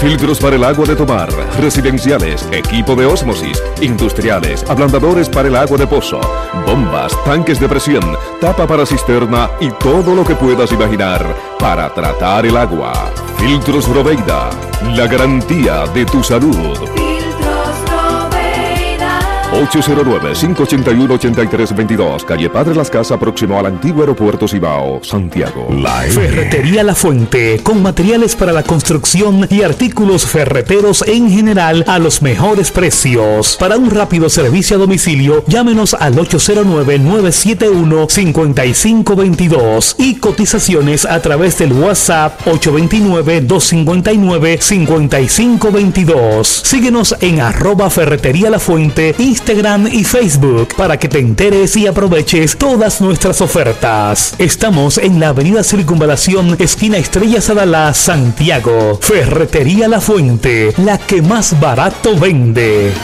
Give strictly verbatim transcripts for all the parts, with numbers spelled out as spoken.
Filtros para el agua de tomar, residenciales, equipo de ósmosis, industriales, ablandadores para el agua de pozo, bombas, tanques de presión, tapa para cisterna y todo lo que puedas imaginar para tratar el agua. Filtros Roveida, la garantía de tu salud. ocho cero nueve, cinco ocho uno, ocho tres dos dos, calle Padre Las Casas, próximo al antiguo aeropuerto Cibao, Santiago. La Ferretería La Fuente, con materiales para la construcción y artículos ferreteros en general a los mejores precios. Para un rápido servicio a domicilio, llámenos al ocho cero nueve, nueve siete uno, cinco cinco dos dos y cotizaciones a través del WhatsApp ocho dos nueve, dos cinco nueve, cinco cinco dos dos. Síguenos en arroba Ferretería La Fuente, Instagram y Facebook para que te enteres y aproveches todas nuestras ofertas. Estamos en la avenida Circunvalación, esquina Estrellas Adalá, Santiago. Ferretería La Fuente, la que más barato vende.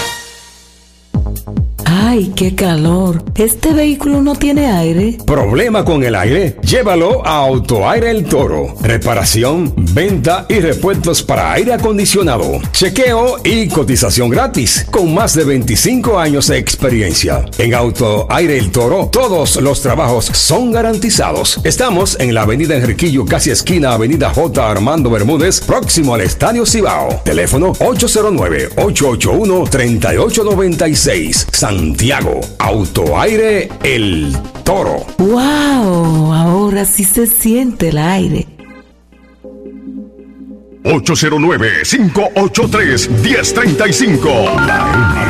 ¡Ay, qué calor! ¿Este vehículo no tiene aire? ¿Problema con el aire? Llévalo a Autoaire El Toro. Reparación, venta y repuestos para aire acondicionado. Chequeo y cotización gratis. Con más de veinticinco años de experiencia. En Autoaire El Toro, todos los trabajos son garantizados. Estamos en la avenida Enriquillo, casi esquina avenida J. Armando Bermúdez, próximo al Estadio Cibao. Teléfono ocho cero nueve, ocho ocho uno, tres ocho nueve seis. Santiago, Autoaire El Toro. ¡Wow! Ahora sí se siente el aire. ocho cero nueve, cinco ocho tres, uno cero tres cinco. La